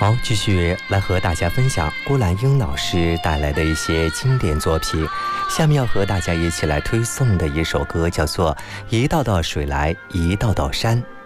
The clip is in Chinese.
好，继续来和大家分享郭兰英老师带来的一些经典作品。下面要和大家一起来推送的一首歌叫做《一道道水来一道道山》。